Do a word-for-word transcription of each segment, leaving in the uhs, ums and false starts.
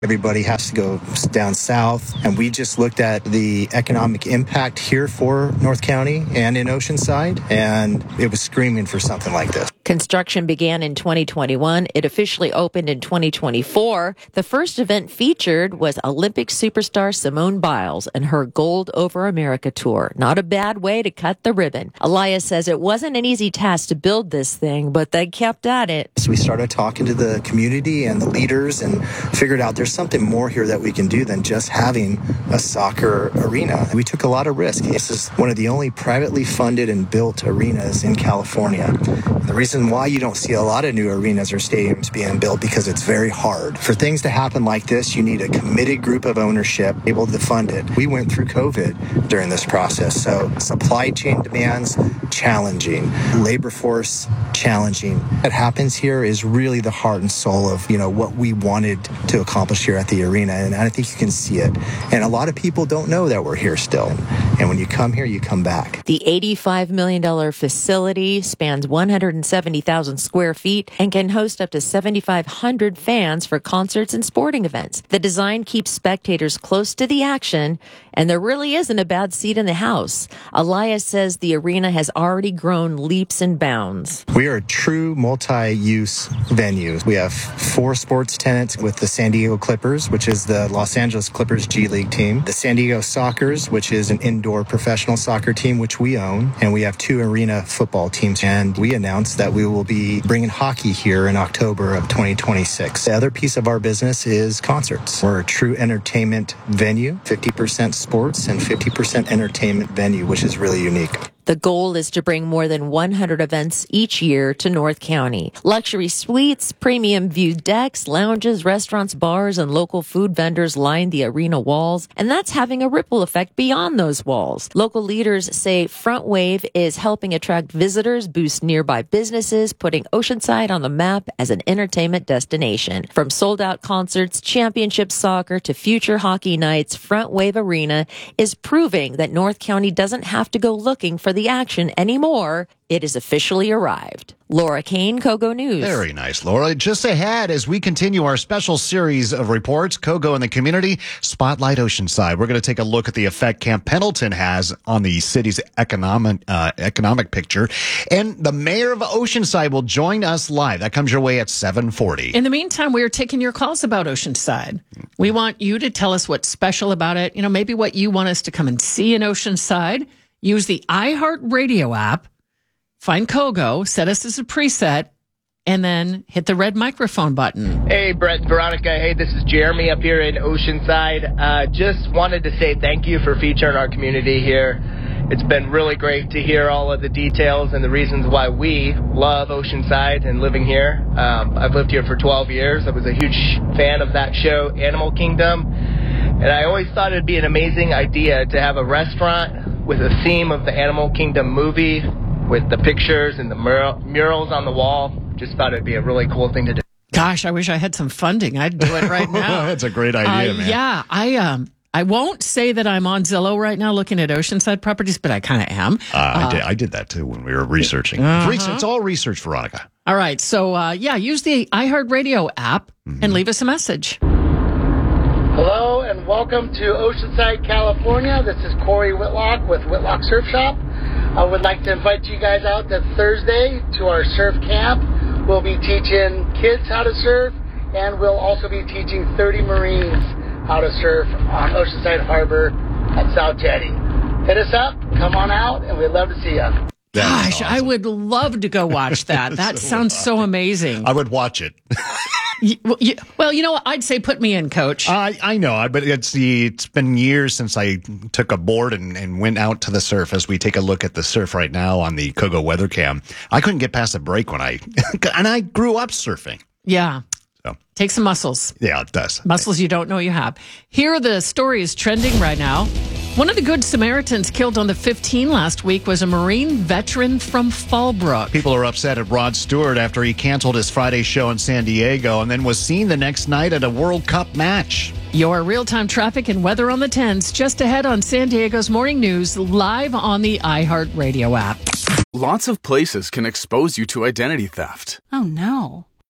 Everybody has to go down south, and we just looked at the economic impact here for North County and in Oceanside, and it was screaming for something like this. Construction began in twenty twenty-one. It officially opened in twenty twenty-four. The first event featured was Olympic superstar Simone Biles and her Gold Over America tour. Not a bad way to cut the ribbon. Elias says it wasn't an easy task to build this thing, but they kept at it. So we started talking to the community and the leaders and figured out there's something more here that we can do than just having a soccer arena. We took a lot of risk. This is one of the only privately funded and built arenas in California. The reason why you don't see a lot of new arenas or stadiums being built because it's very hard. For things to happen like this, you need a committed group of ownership able to fund it. We went through COVID during this process, so supply chain demands, challenging. Labor force, challenging. What happens here is really the heart and soul of, you know, what we wanted to accomplish here at the arena, and I think you can see it. And a lot of people don't know that we're here still. And when you come here, you come back. The eighty-five million dollars facility spans one hundred seventy thousand square feet and can host up to seventy-five hundred fans for concerts and sporting events. The design keeps spectators close to the action, and there really isn't a bad seat in the house. Elias says the arena has already grown leaps and bounds. We are a true multi-use venue. We have four sports tenants with the San Diego Clippers, which is the Los Angeles Clippers G League team, the San Diego Sockers, which is an indoor professional soccer team, which we own, and we have two arena football teams. And we announced that we will be bringing hockey here in October of twenty twenty-six. The other piece of our business is concerts. We're a true entertainment venue, fifty percent sports and fifty percent entertainment venue, which is really unique. The goal is to bring more than one hundred events each year to North County. Luxury suites, premium view decks, lounges, restaurants, bars, and local food vendors line the arena walls, and that's having a ripple effect beyond those walls. Local leaders say Front Wave is helping attract visitors, boost nearby businesses, putting Oceanside on the map as an entertainment destination. From sold-out concerts, championship soccer, to future hockey nights, Front Wave Arena is proving that North County doesn't have to go looking for the action anymore. It has officially arrived. Laura Kane, Kogo News. Very nice, Laura. Just ahead, as we continue our special series of reports, Kogo and the community, Spotlight Oceanside. We're going to take a look at the effect Camp Pendleton has on the city's economic uh, economic picture. And the mayor of Oceanside will join us live. That comes your way at seven forty. In the meantime, we are taking your calls about Oceanside. We want you to tell us what's special about it. You know, maybe what you want us to come and see in Oceanside. Use the iHeartRadio app, find Kogo, set us as a preset, and then hit the red microphone button. Hey, Brett and Veronica. Hey, this is Jeremy up here in Oceanside. Uh, just wanted to say thank you for featuring our community here. It's been really great to hear all of the details and the reasons why we love Oceanside and living here. Um, I've lived here for twelve years. I was a huge fan of that show, Animal Kingdom. And I always thought it'd be an amazing idea to have a restaurant with a theme of the Animal Kingdom movie, with the pictures and the mur- murals on the wall. Just thought it'd be a really cool thing to do. Gosh, I wish I had some funding. I'd do it right now. That's a great idea, uh, man. Yeah, I um, I won't say that I'm on Zillow right now looking at Oceanside properties, but I kind of am. Uh, I, uh, did, I did that, too, when we were researching. Uh-huh. It's all research, Veronica. All right, so uh, yeah, use the iHeartRadio app Mm-hmm. and leave us a message. Hello and welcome to Oceanside, California. This is Corey Whitlock with Whitlock Surf Shop. I would like to invite you guys out this Thursday to our surf camp. We'll be teaching kids how to surf, and we'll also be teaching thirty Marines how to surf on Oceanside Harbor at South Jetty. Hit us up, come on out, and we'd love to see you. Gosh, awesome. I would love to go watch that. That So sounds so amazing. I would watch it. Y- well, you, well, you know what? I'd say put me in, Coach. I, I know, but it's the it's been years since I took a board and, and went out to the surf. As we take a look at the surf right now on the Kogo weather cam, I couldn't get past a break when I and I grew up surfing. Yeah. So Take some muscles. Yeah, it does. Muscles you don't know you have. Here, the story is trending right now. One of the Good Samaritans killed on the fifteen last week was a Marine veteran from Fallbrook. People are upset at Rod Stewart after he canceled his Friday show in San Diego and then was seen the next night at a World Cup match. Your real-time traffic and weather on the tens just ahead on San Diego's Morning News, live on the iHeartRadio app. Lots of places can expose you to identity theft. Oh, no.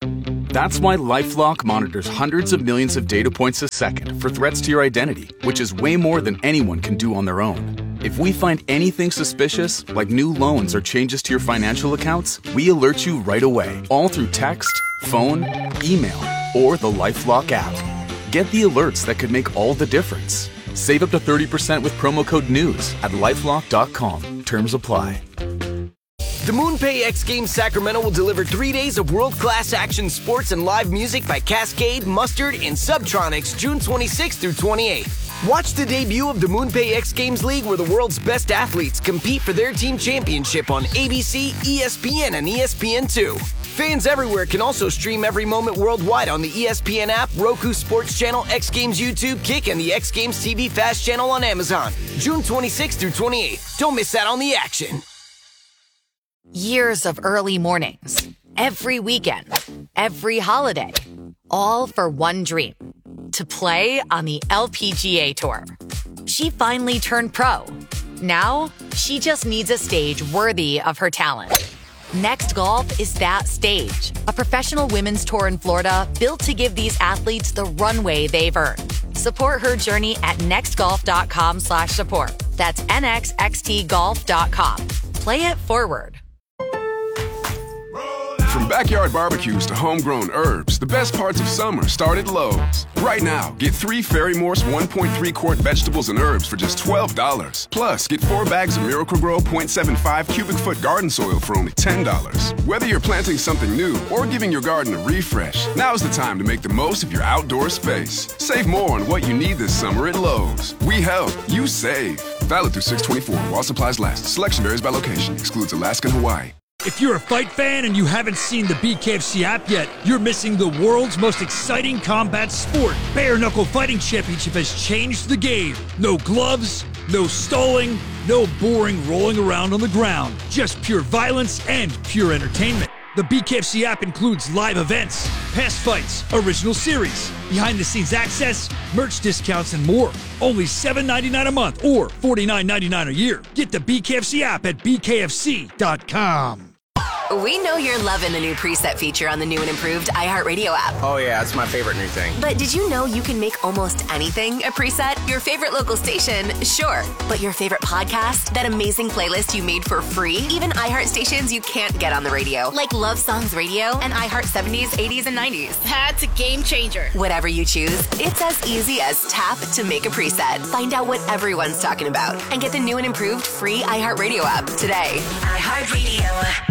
That's why LifeLock monitors hundreds of millions of data points a second for threats to your identity, which is way more than anyone can do on their own. If we find anything suspicious, like new loans or changes to your financial accounts, we alert you right away, all through text, phone, email, or the LifeLock app. Get the alerts that could make all the difference. Save up to thirty percent with promo code NEWS at lifelock dot com. Terms apply. The MoonPay X Games Sacramento will deliver three days of world-class action sports and live music by Cascade, Mustard, and Subtronics June twenty-sixth through twenty-eighth. Watch the debut of the MoonPay X Games League, where the world's best athletes compete for their team championship on A B C, E S P N, and E S P N two. Fans everywhere can also stream every moment worldwide on the E S P N app, Roku Sports Channel, X Games YouTube, Kick, and the X Games T V Fast Channel on Amazon. June twenty-sixth through twenty-eighth. Don't miss out on the action. Years of early mornings, every weekend, every holiday, all for one dream, to play on the L P G A Tour. She finally turned pro. Now, she just needs a stage worthy of her talent. Next Golf is that stage, a professional women's tour in Florida built to give these athletes the runway they've earned. Support her journey at nextgolf.com slash support. That's N X X T golf dot com. Play it forward. From backyard barbecues to homegrown herbs, the best parts of summer start at Lowe's. Right now, get three Fairy Morse one point three quart vegetables and herbs for just twelve dollars. Plus, get four bags of Miracle-Gro point seven five cubic foot garden soil for only ten dollars. Whether you're planting something new or giving your garden a refresh, now's the time to make the most of your outdoor space. Save more on what you need this summer at Lowe's. We help, you save. Valid through six twenty-four while supplies last. Selection varies by location. Excludes Alaska and Hawaii. If you're a fight fan and you haven't seen the B K F C app yet, you're missing the world's most exciting combat sport. Bare Knuckle Fighting Championship has changed the game. No gloves, no stalling, no boring rolling around on the ground. Just pure violence and pure entertainment. The B K F C app includes live events, past fights, original series, behind-the-scenes access, merch discounts, and more. Only seven dollars and ninety-nine cents a month or forty-nine dollars and ninety-nine cents a year. Get the B K F C app at B K F C dot com. We know you're loving the new preset feature on the new and improved iHeartRadio app. Oh yeah, it's my favorite new thing. But did you know you can make almost anything a preset? Your favorite local station, sure. But your favorite podcast? That amazing playlist you made for free? Even iHeart stations you can't get on the radio, like Love Songs Radio and iHeart seventies, eighties, and nineties. That's a game changer. Whatever you choose, it's as easy as tap to make a preset. Find out what everyone's talking about and get the new and improved free iHeartRadio app today. iHeartRadio.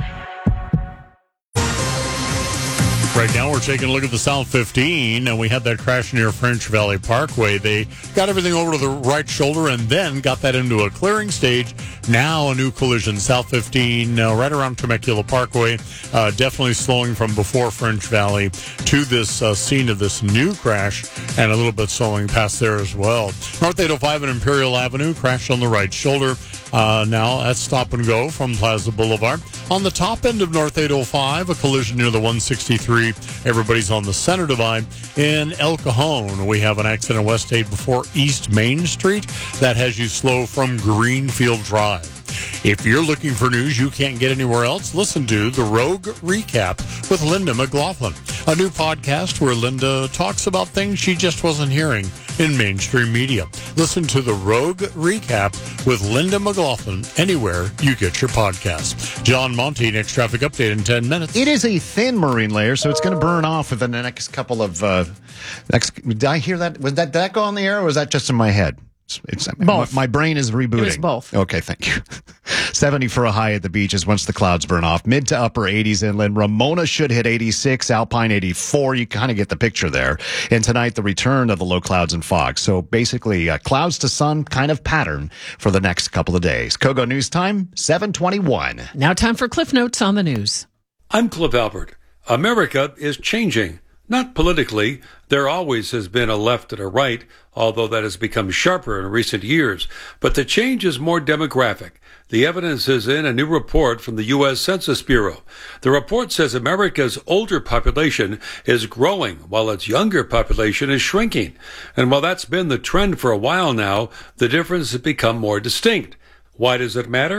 Right now, we're taking a look at the South fifteen, and we had that crash near French Valley Parkway. They got everything over to the right shoulder and then got that into a clearing stage. Now a new collision, South fifteen, uh, right around Temecula Parkway, uh, definitely slowing from before French Valley to this uh, scene of this new crash, and a little bit slowing past there as well. North eight oh five and Imperial Avenue, crashed on the right shoulder. Uh, now at Stop and Go from Plaza Boulevard. On the top end of North eight oh five, a collision near the one sixty-three. Everybody's on the center divide. In El Cajon, we have an accident West eight before East Main Street that has you slow from Greenfield Drive. If you're looking for news you can't get anywhere else, listen to The Rogue Recap with Linda McLaughlin, a new podcast where Linda talks about things she just wasn't hearing in mainstream media. Listen to The Rogue Recap with Linda McLaughlin anywhere you get your podcasts. John Monty, next traffic update in ten minutes. It is a thin marine layer, so it's going to burn off within the next couple of... Uh, next, did I hear that? Was that, did that go on the air, or was that just in my head? It's, both. My, my brain is rebooting. It was both. Okay, thank you. seventy for a high at the beaches once the clouds burn off. Mid to upper eighties inland. Ramona should hit eighty-six, Alpine eighty-four. You kind of get the picture there. And tonight, the return of the low clouds and fog. So basically, a clouds to sun kind of pattern for the next couple of days. Kogo News Time, seven twenty-one. Now time for Cliff Notes on the news. I'm Cliff Albert. America is changing. Not politically. There always has been a left and a right, although that has become sharper in recent years. But the change is more demographic. The evidence is in a new report from the U S Census Bureau. The report says America's older population is growing while its younger population is shrinking. And while that's been the trend for a while now, the difference has become more distinct. Why does it matter?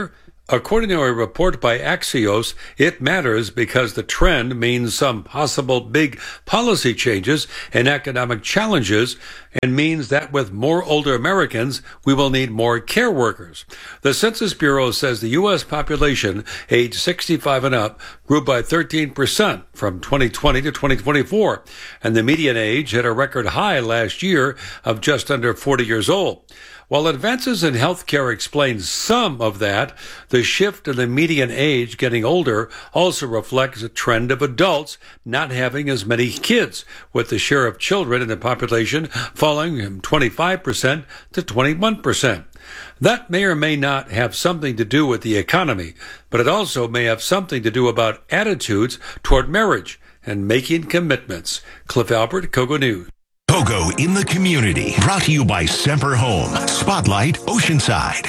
According to a report by Axios, it matters because the trend means some possible big policy changes and economic challenges, and means that with more older Americans, we will need more care workers. The Census Bureau says the U S population age sixty-five and up grew by thirteen percent from twenty twenty to twenty twenty-four, and the median age hit a record high last year of just under forty years old. While advances in healthcare explain some of that, the shift in the median age getting older also reflects a trend of adults not having as many kids, with the share of children in the population falling from twenty-five percent to twenty-one percent. That may or may not have something to do with the economy, but it also may have something to do about attitudes toward marriage and making commitments. Cliff Albert, Kogo News. Kogo in the community, brought to you by Semper Home, Spotlight, Oceanside.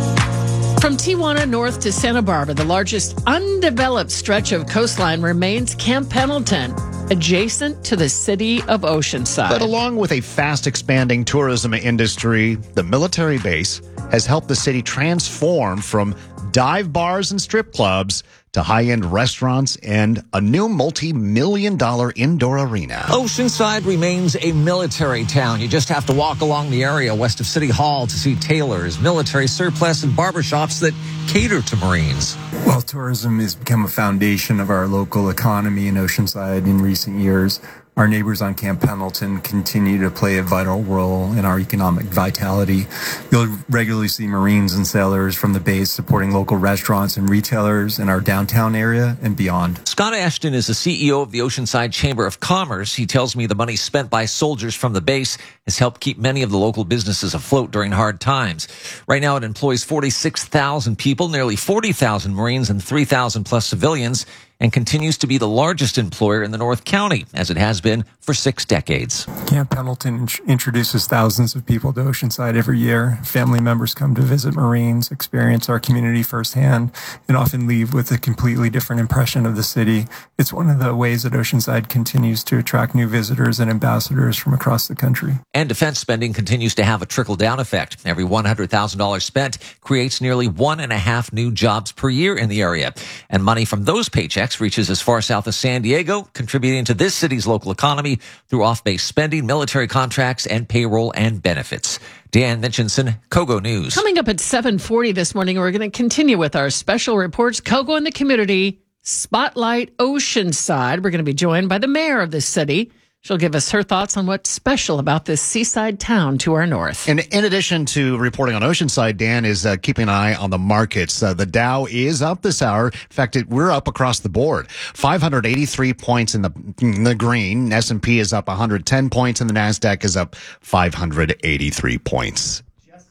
From Tijuana north to Santa Barbara, the largest undeveloped stretch of coastline remains Camp Pendleton, adjacent to the city of Oceanside. But along with a fast expanding tourism industry, the military base has helped the city transform from dive bars and strip clubs to high-end restaurants and a new multi-million dollar indoor arena. Oceanside remains a military town. You just have to walk along the area west of City Hall to see tailors, military surplus, and barbershops that cater to Marines. Well, tourism has become a foundation of our local economy in Oceanside in recent years. Our neighbors on Camp Pendleton continue to play a vital role in our economic vitality. You'll regularly see Marines and sailors from the base supporting local restaurants and retailers in our downtown area and beyond. Scott Ashton is the C E O of the Oceanside Chamber of Commerce. He tells me the money spent by soldiers from the base has helped keep many of the local businesses afloat during hard times. Right now, it employs forty-six thousand people, nearly forty thousand Marines and three thousand plus civilians, and continues to be the largest employer in the North County, as it has been for six decades. Camp Pendleton introduces thousands of people to Oceanside every year. Family members come to visit Marines, experience our community firsthand, and often leave with a completely different impression of the city. It's one of the ways that Oceanside continues to attract new visitors and ambassadors from across the country. And defense spending continues to have a trickle-down effect. Every one hundred thousand dollars spent creates nearly one and a half new jobs per year in the area. And money from those paychecks reaches as far south as San Diego, contributing to this city's local economy through off-base spending, military contracts, and payroll and benefits. Dan Mitchinson, Kogo News. Coming up at seven forty this morning, we're going to continue with our special reports, Kogo in the Community, Spotlight Oceanside. We're going to be joined by the mayor of this city. She'll give us her thoughts on what's special about this seaside town to our north. And in addition to reporting on Oceanside, Dan is uh, keeping an eye on the markets. Uh, the Dow is up this hour. In fact, it, we're up across the board. five hundred eighty-three points in the, in the green. S and P is up one hundred ten points, and the NASDAQ is up five hundred eighty-three points.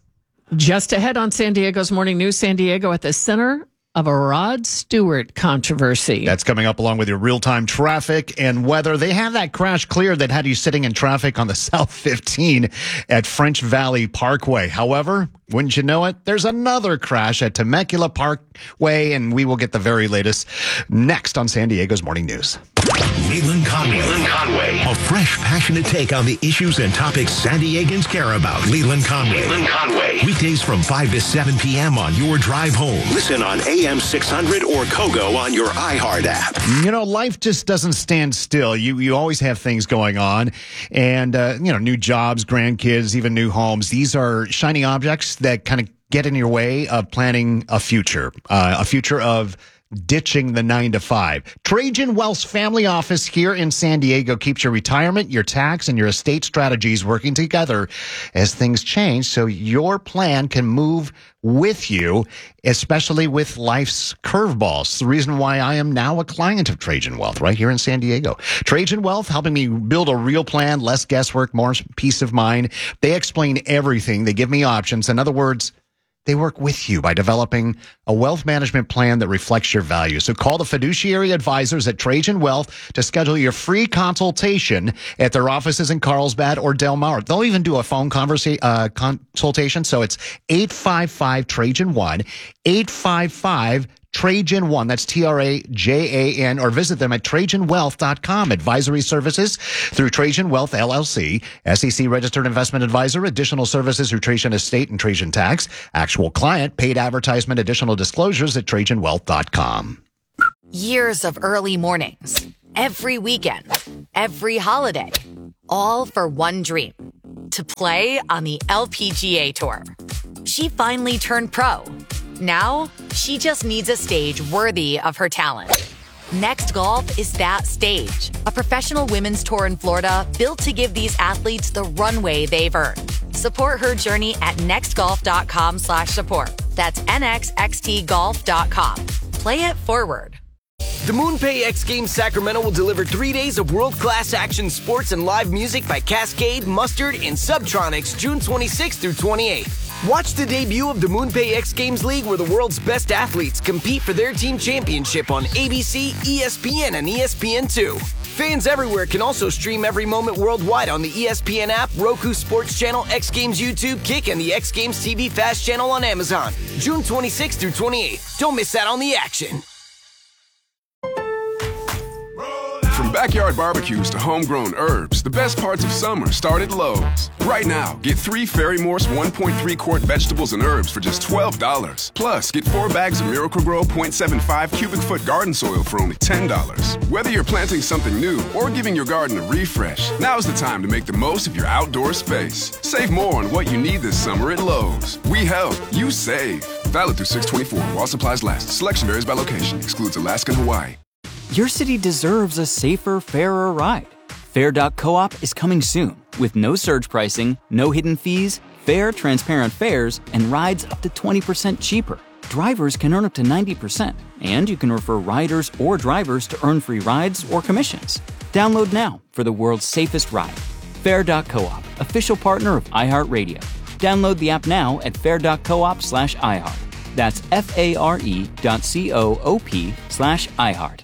Just ahead on San Diego's Morning News, San Diego at the center of a Rod Stewart controversy. That's coming up along with your real-time traffic and weather. They have that crash cleared that had you sitting in traffic on the South fifteen at French Valley Parkway. However, wouldn't you know it, there's another crash at Temecula Parkway, and we will get the very latest next on San Diego's Morning News. Leland Conway. Leland Conway. A fresh, passionate take on the issues and topics San Diegans care about. Leland Conway. Leland Conway. Weekdays from five to seven p.m. on your drive home. Listen on A M six hundred or Kogo on your iHeart app. You know, life just doesn't stand still. You you always have things going on. And, uh, you know, new jobs, grandkids, even new homes. These are shiny objects that kind of get in your way of planning a future, uh, a future of ditching the nine to five. Trajan Wealth's family office here in San Diego keeps your retirement, your tax, and your estate strategies working together as things change so your plan can move with you, especially with life's curveballs. The reason why I am now a client of Trajan Wealth right here in San Diego. Trajan Wealth helping me build a real plan, less guesswork, more peace of mind. They explain everything. They give me options. In other words, they work with you by developing a wealth management plan that reflects your values. So call the fiduciary advisors at Trajan Wealth to schedule your free consultation at their offices in Carlsbad or Del Mar. They'll even do a phone conversa- uh, consultation. So it's eight five five Trajan one, eight five five Trajan One. That's T R A J A N, or visit them at trajan wealth dot com. Advisory services through Trajan Wealth, L L C, S E C registered investment advisor, additional services through Trajan Estate and Trajan Tax, actual client, paid advertisement, additional disclosures at trajan wealth dot com. Years of early mornings, every weekend, every holiday, all for one dream, to play on the L P G A Tour. She finally turned pro. Now, she just needs a stage worthy of her talent. Next Golf is that stage, a professional women's tour in Florida built to give these athletes the runway they've earned. Support her journey at next golf dot com slash support. That's N X X T golf dot com. Play it forward. The MoonPay X Games Sacramento will deliver three days of world-class action sports and live music by Cascade, Mustard, and Subtronics June twenty-sixth through twenty-eighth. Watch the debut of the MoonPay X Games League, where the world's best athletes compete for their team championship on A B C, E S P N, and E S P N two. Fans everywhere can also stream every moment worldwide on the E S P N app, Roku Sports Channel, X Games YouTube, Kick, and the X Games T V Fast Channel on Amazon. June twenty-sixth through twenty-eighth. Don't miss out on the action. From backyard barbecues to homegrown herbs, the best parts of summer start at Lowe's. Right now, get three Ferry Morse one point three quart vegetables and herbs for just twelve dollars. Plus, get four bags of Miracle-Gro point seven five cubic foot garden soil for only ten dollars. Whether you're planting something new or giving your garden a refresh, now's the time to make the most of your outdoor space. Save more on what you need this summer at Lowe's. We help, you save. Valid through six twenty-four while supplies last. Selection varies by location. Excludes Alaska and Hawaii. Your city deserves a safer, fairer ride. Fair dot coop is coming soon with no surge pricing, no hidden fees, fair, transparent fares, and rides up to twenty percent cheaper. Drivers can earn up to ninety percent, and you can refer riders or drivers to earn free rides or commissions. Download now for the world's safest ride. Fair dot coop, official partner of iHeartRadio. Download the app now at fair dot coop slash iHeart. That's F-A-R-E dot C-O-O-P slash iHeart.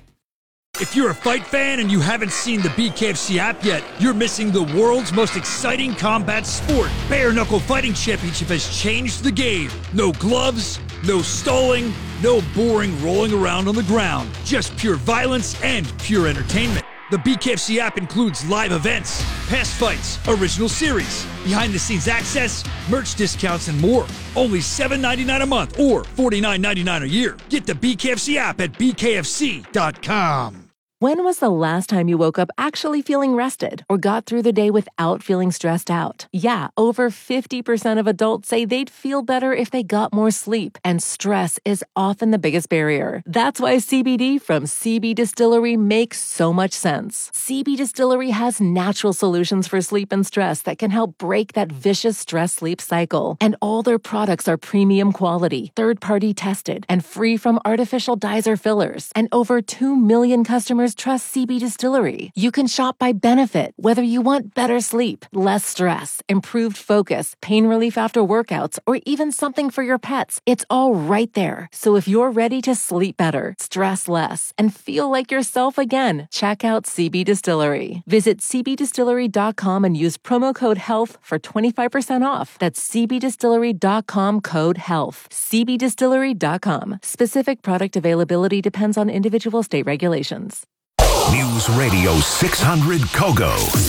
If you're a fight fan and you haven't seen the B K F C app yet, you're missing the world's most exciting combat sport. Bare Knuckle Fighting Championship has changed the game. No gloves, no stalling, no boring rolling around on the ground. Just pure violence and pure entertainment. The B K F C app includes live events, past fights, original series, behind-the-scenes access, merch discounts, and more. Only seven dollars and ninety-nine cents a month or forty-nine dollars and ninety-nine cents a year. Get the B K F C app at B K F C dot com. When was the last time you woke up actually feeling rested or got through the day without feeling stressed out? Yeah, over fifty percent of adults say they'd feel better if they got more sleep, and stress is often the biggest barrier. That's why C B D from C B Distillery makes so much sense. C B Distillery has natural solutions for sleep and stress that can help break that vicious stress-sleep cycle. And all their products are premium quality, third-party tested, and free from artificial dyes or fillers. And over two million customers trust C B Distillery. You can shop by benefit, whether you want better sleep, less stress, improved focus, pain relief after workouts, or even something for your pets. It's all right there. So if you're ready to sleep better, stress less, and feel like yourself again, check out C B Distillery. Visit C B distillery dot com and use promo code HEALTH for twenty-five percent off. That's C B distillery dot com code HEALTH. C B distillery dot com. Specific product availability depends on individual state regulations. News Radio six hundred Kogo.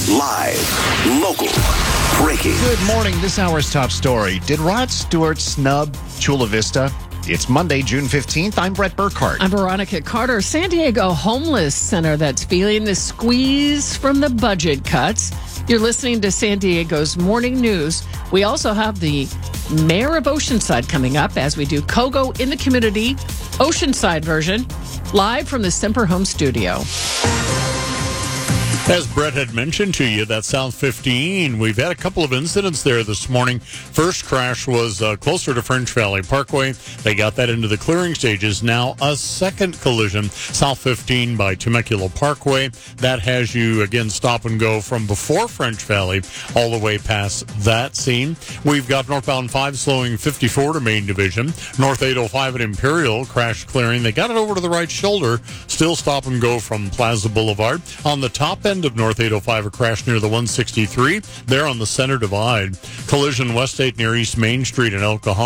Live, local, breaking. Good morning. This hour's top story. Did Rod Stewart snub Chula Vista? It's Monday, June fifteenth. I'm Brett Burkhart. I'm Veronica Carter. San Diego Homeless Center that's feeling the squeeze from the budget cuts. You're listening to San Diego's Morning News. We also have the mayor of Oceanside coming up as we do Kogo in the Community, Oceanside version, live from the Semper Home studio. As Brett had mentioned to you, that South fifteen, we've had a couple of incidents there this morning. First crash was uh, closer to French Valley Parkway. They got that into the clearing stages. Now a second collision, South fifteen by Temecula Parkway. That has you, again, stop and go from before French Valley all the way past that scene. We've got northbound five slowing fifty-four to Main Division. North eight oh five at Imperial, crash clearing. They got it over to the right shoulder. Still stop and go from Plaza Boulevard. On the top end of North eight oh five, a crash near the one sixty-three. There on the center divide. Collision West eight near East Main Street in El Cajon.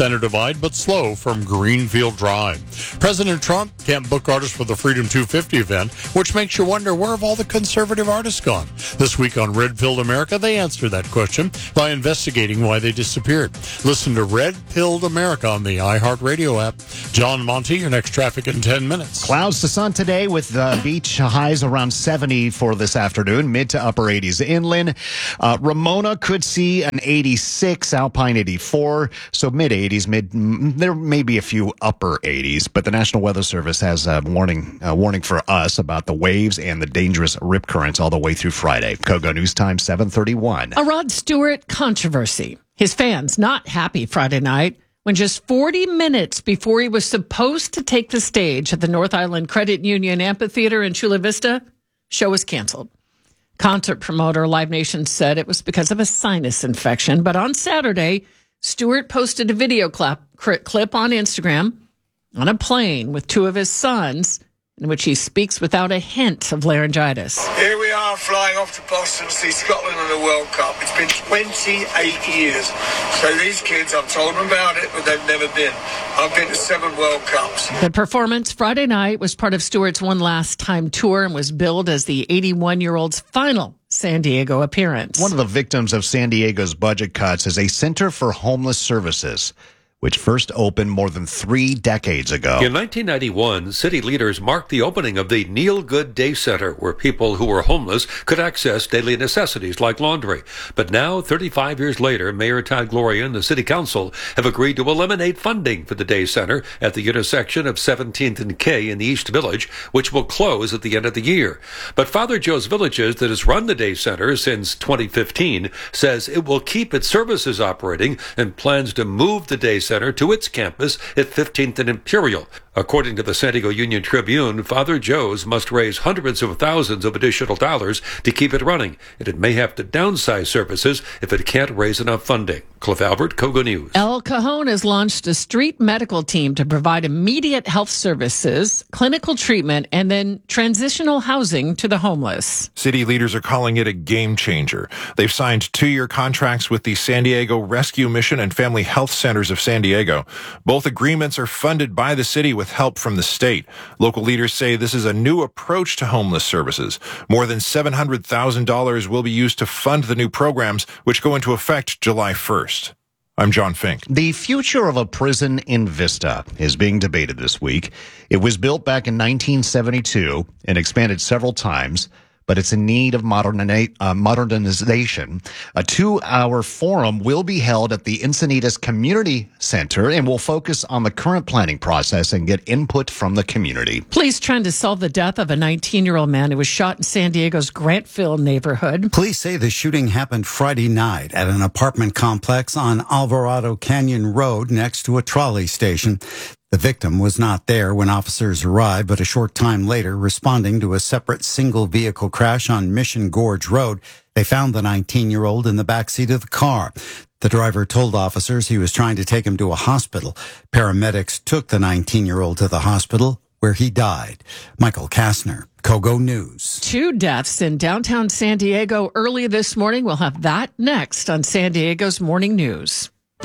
center divide, but slow from Greenfield Drive. President Trump can't book artists for the Freedom two fifty event, which makes you wonder, where have all the conservative artists gone? This week on Red Pilled America, they answer that question by investigating why they disappeared. Listen to Red Pilled America on the iHeartRadio app. John Monty, your next traffic in ten minutes. Clouds to sun today with uh, beach highs around seventy for this afternoon, mid to upper eighties inland. Uh, Ramona could see an eighty-six, Alpine eighty-four, so mid eighties. Mid, there may be a few upper eighties, but the National Weather Service has a warning, a warning for us about the waves and the dangerous rip currents all the way through Friday. Kogo News Time, seven thirty-one. A Rod Stewart controversy. His fans not happy Friday night when just forty minutes before he was supposed to take the stage at the North Island Credit Union Amphitheater in Chula Vista, show was canceled. Concert promoter Live Nation said it was because of a sinus infection, but on Saturday, Stewart posted a video clip, clip on Instagram on a plane with two of his sons, in which he speaks without a hint of laryngitis. Here we are flying off to Boston to see Scotland in the World Cup. It's been twenty-eight years. So these kids, I've told them about it, but they've never been. I've been to seven World Cups. The performance Friday night was part of Stewart's One Last Time tour and was billed as the eighty-one-year-old's final San Diego appearance. One of the victims of San Diego's budget cuts is a Center for Homeless Services, which first opened more than three decades ago. In nineteen ninety-one, city leaders marked the opening of the Neil Good Day Center, where people who were homeless could access daily necessities like laundry. But now, thirty-five years later, Mayor Todd Gloria and the City Council have agreed to eliminate funding for the day center at the intersection of seventeenth and K in the East Village, which will close at the end of the year. But Father Joe's Villages, that has run the day center since twenty fifteen, says it will keep its services operating and plans to move the day center Center to its campus at fifteenth and Imperial. According to the San Diego Union Tribune, Father Joe's must raise hundreds of thousands of additional dollars to keep it running, and it may have to downsize services if it can't raise enough funding. Cliff Albert, Kogo News. El Cajon has launched a street medical team to provide immediate health services, clinical treatment, and then transitional housing to the homeless. City leaders are calling it a game changer. They've signed two-year contracts with the San Diego Rescue Mission and Family Health Centers of San Diego. Both agreements are funded by the city with help from the state. Local leaders say this is a new approach to homeless services. More than seven hundred thousand dollars will be used to fund the new programs, which go into effect July first. I'm John Fink. The future of a prison in Vista is being debated this week. It was built back in nineteen seventy-two and expanded several times, but it's in need of moderni- uh, modernization. A two-hour forum will be held at the Encinitas Community Center and will focus on the current planning process and get input from the community. Police trying to solve the death of a nineteen-year-old man who was shot in San Diego's Grantville neighborhood. Police say the shooting happened Friday night at an apartment complex on Alvarado Canyon Road next to a trolley station. The victim was not there when officers arrived, but a short time later, responding to a separate single-vehicle crash on Mission Gorge Road, they found the nineteen-year-old in the backseat of the car. The driver told officers he was trying to take him to a hospital. Paramedics took the nineteen-year-old to the hospital, where he died. Michael Kastner, Kogo News. Two deaths in downtown San Diego early this morning. We'll have that next on San Diego's Morning News.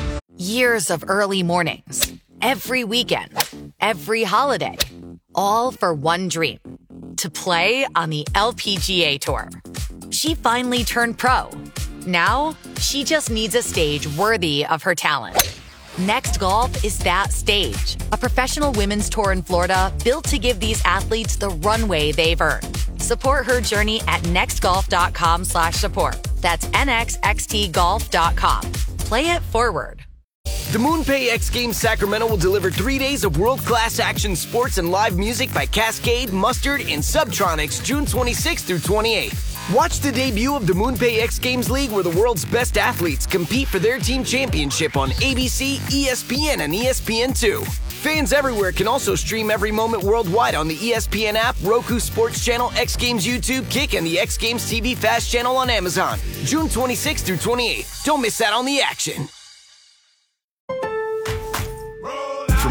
Years of early mornings. Every weekend, every holiday, all for one dream, to play on the L P G A Tour. She finally turned pro. Now, she just needs a stage worthy of her talent. Next Golf is that stage, a professional women's tour in Florida built to give these athletes the runway they've earned. Support her journey at nextgolf.com slash support. That's N X X T golf dot com. Play it forward. The MoonPay X Games Sacramento will deliver three days of world-class action sports and live music by Cascade, Mustard, and Subtronics June twenty-sixth through twenty-eighth. Watch the debut of the MoonPay X Games League, where the world's best athletes compete for their team championship on A B C, E S P N, and E S P N two. Fans everywhere can also stream every moment worldwide on the E S P N app, Roku Sports Channel, X Games YouTube, Kick, and the X Games T V Fast Channel on Amazon. June twenty-sixth through twenty-eighth. Don't miss out on the action. From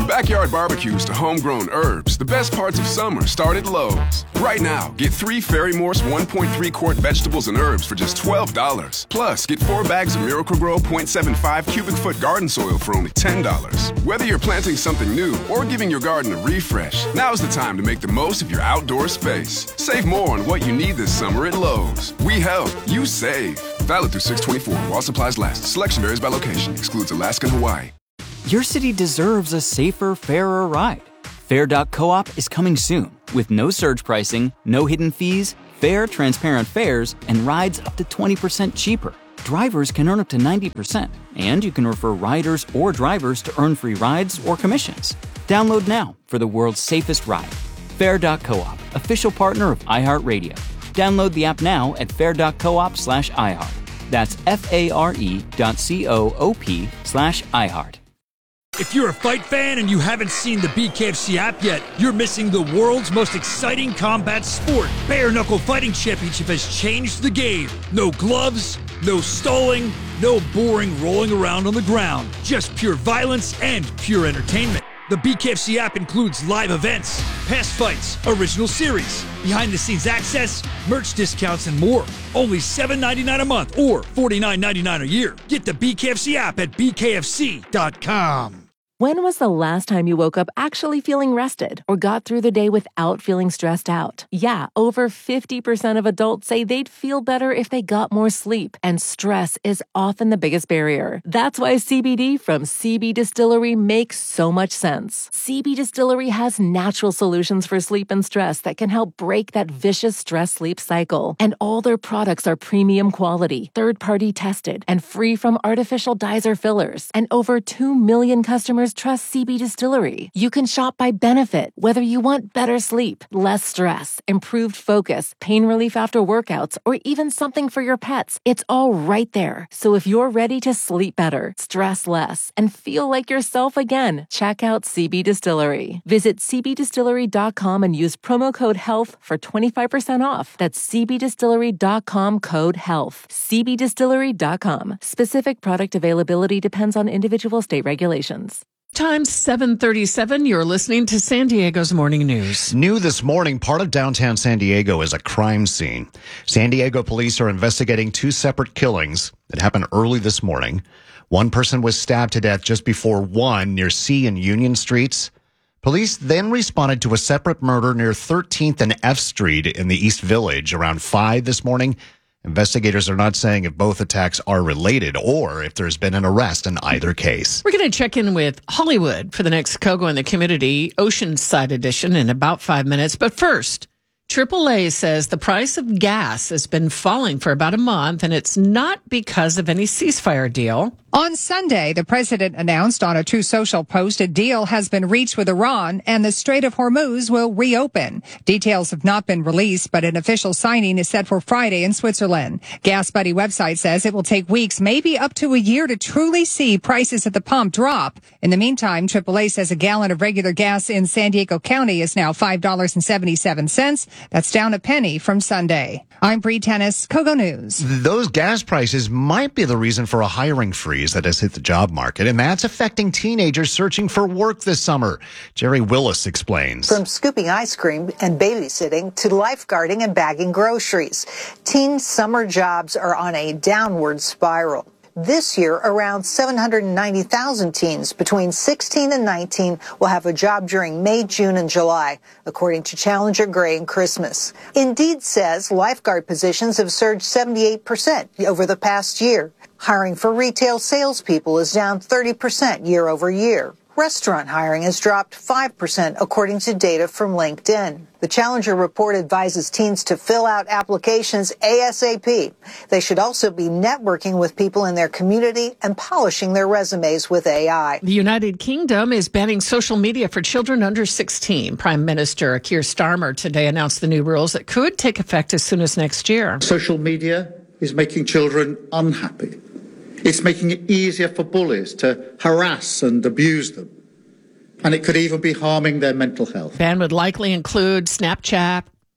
From backyard barbecues to homegrown herbs, the best parts of summer start at Lowe's. Right now, get three Ferry Morse one point three quart vegetables and herbs for just twelve dollars. Plus, get four bags of Miracle-Gro point seven five cubic foot garden soil for only ten dollars. Whether you're planting something new or giving your garden a refresh, now's the time to make the most of your outdoor space. Save more on what you need this summer at Lowe's. We help, you save. Valid through six twenty-four while supplies last. Selection varies by location. Excludes Alaska and Hawaii. Your city deserves a safer, fairer ride. Fair dot coop is coming soon with no surge pricing, no hidden fees, fair, transparent fares, and rides up to twenty percent cheaper. Drivers can earn up to ninety percent, and you can refer riders or drivers to earn free rides or commissions. Download now for the world's safest ride. Fair dot coop, official partner of iHeartRadio. Download the app now at fair dot coop slash iHeart. That's F-A-R-E dot C-O-O-P slash iHeart. If you're a fight fan and you haven't seen the B K F C app yet, you're missing the world's most exciting combat sport. Bare Knuckle Fighting Championship has changed the game. No gloves, no stalling, no boring rolling around on the ground. Just pure violence and pure entertainment. The B K F C app includes live events, past fights, original series, behind-the-scenes access, merch discounts, and more. Only seven dollars and ninety-nine cents a month or forty-nine dollars and ninety-nine cents a year. Get the B K F C app at B K F C dot com. When was the last time you woke up actually feeling rested or got through the day without feeling stressed out? Yeah, over fifty percent of adults say they'd feel better if they got more sleep, and stress is often the biggest barrier. That's why C B D from C B Distillery makes so much sense. C B Distillery has natural solutions for sleep and stress that can help break that vicious stress-sleep cycle. And all their products are premium quality, third-party tested, and free from artificial dyes or fillers. And over two million customers trust C B Distillery. You can shop by benefit, whether you want better sleep, less stress, improved focus, pain relief after workouts, or even something for your pets. It's all right there. So if you're ready to sleep better, stress less, and feel like yourself again, check out C B Distillery. Visit C B distillery dot com and use promo code HEALTH for twenty-five percent off. That's C B distillery dot com code HEALTH. C B distillery dot com. Specific product availability depends on individual state regulations. Time seven thirty-seven. You're listening to San Diego's Morning News. New this morning, part of downtown San Diego is a crime scene. San Diego police are investigating two separate killings that happened early this morning. One person was stabbed to death just before one near C and Union Streets. Police then responded to a separate murder near thirteenth and F Street in the East Village around five this morning. Investigators are not saying if both attacks are related or if there's been an arrest in either case. We're going to check in with Hollywood for the next Kogo in the Community Oceanside edition in about five minutes. But first, triple A says the price of gas has been falling for about a month, and it's not because of any ceasefire deal. On Sunday, the president announced on a Truth Social post a deal has been reached with Iran and the Strait of Hormuz will reopen. Details have not been released, but an official signing is set for Friday in Switzerland. Gas Buddy website says it will take weeks, maybe up to a year, to truly see prices at the pump drop. In the meantime, triple A says a gallon of regular gas in San Diego County is now five dollars and seventy-seven cents. That's down a penny from Sunday. I'm Bree Tennis, Kogo News. Those gas prices might be the reason for a hiring freeze that has hit the job market, and that's affecting teenagers searching for work this summer. Jerry Willis explains. From scooping ice cream and babysitting to lifeguarding and bagging groceries, teen summer jobs are on a downward spiral. This year, around seven hundred ninety thousand teens between sixteen and nineteen will have a job during May, June, and July, according to Challenger Gray and Christmas. Indeed says lifeguard positions have surged seventy-eight percent over the past year. Hiring for retail salespeople is down thirty percent year over year. Restaurant hiring has dropped five percent, according to data from LinkedIn. The Challenger report advises teens to fill out applications ASAP. They should also be networking with people in their community and polishing their resumes with A I. The United Kingdom is banning social media for children under sixteen. Prime Minister Keir Starmer today announced the new rules that could take effect as soon as next year. Social media is making children unhappy. It's making it easier for bullies to harass and abuse them. And it could even be harming their mental health. Ban would likely include Snapchat,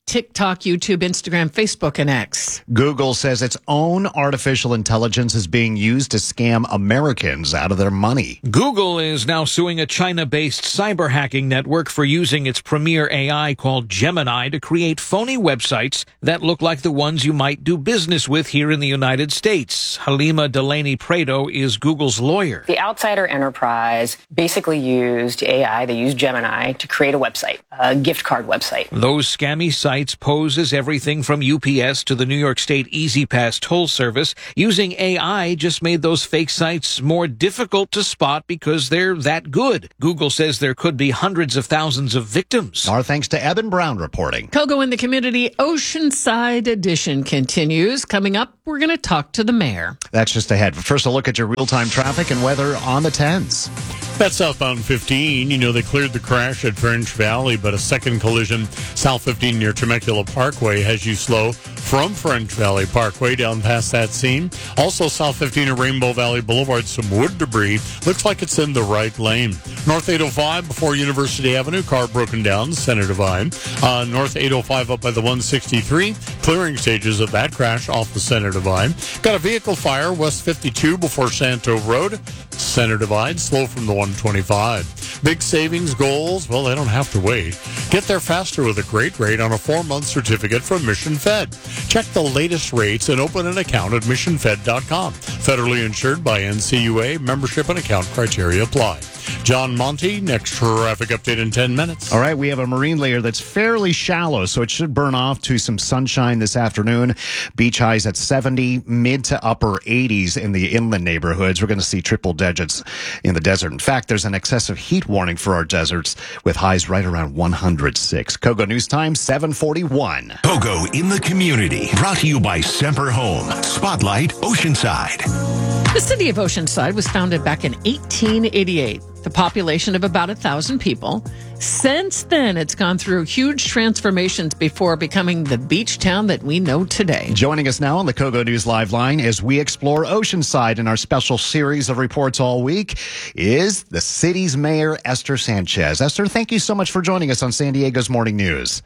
TikTok, YouTube, Instagram, Facebook, and X. Google says its own artificial intelligence is being used to scam Americans out of their money. Google is now suing a China-based cyber hacking network for using its premier A I called Gemini to create phony websites that look like the ones you might do business with here in the United States. Halima Delaney Prado is Google's lawyer. The Outsider Enterprise basically used A I, they used Gemini to create a website, a gift card website. Those scammy sites pose as everything from U P S to the New York State Easy Pass toll service. Using A I just made those fake sites more difficult to spot because they're that good. Google says there could be hundreds of thousands of victims. Our thanks to Evan Brown reporting. Kogo in the Community Oceanside edition continues. Coming up, we're going to talk to the mayor. That's just ahead. First, a look at your real-time traffic and weather on the tens. That's southbound fifteen. You know, they cleared the crash at French Valley, but a second collision south fifteen near Temecula Parkway has you slow from French Valley Parkway down past that scene. Also, south fifteen at Rainbow Valley Boulevard, some wood debris. Looks like it's in the right lane. North eight oh five before University Avenue, car broken down, Center Divide. Uh, North eight oh five up by the one sixty-three, clearing stages of that crash off the Center Divide. Got a vehicle fire, West fifty-two before Santo Road, Center Divide, slow from the one twenty-five. Big savings goals, well, they don't have to wait. Get there faster with a great rate on a four-month certificate from Mission Fed. Check the latest rates and open an account at mission fed dot com. Federally insured by N C U A. Membership and account criteria apply. John Monty, next traffic update in ten minutes. All right, we have a marine layer that's fairly shallow, so it should burn off to some sunshine this afternoon. Beach highs at seventy, mid to upper eighties in the inland neighborhoods. We're going to see triple digits in the desert. In fact, there's an excessive heat warning for our deserts with highs right around one hundred six. Kogo News Time, seven forty-one. Kogo in the Community, brought to you by Semper Home. Spotlight Oceanside. The city of Oceanside was founded back in eighteen eighty-eight. The population of about a thousand people. Since then, it's gone through huge transformations before becoming the beach town that we know today. Joining us now on the Kogo News Live line as we explore Oceanside in our special series of reports all week is the city's mayor, Esther Sanchez. Esther, thank you so much for joining us on San Diego's Morning News.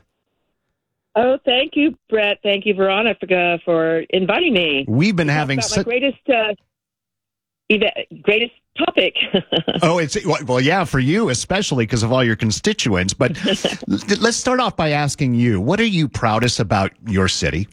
Oh, thank you, Brett. Thank you, Veronica, for inviting me. We've been having about such... my greatest, uh, ev- greatest topic. Oh, it's well, yeah, for you especially because of all your constituents. But let's start off by asking you, what are you proudest about your city?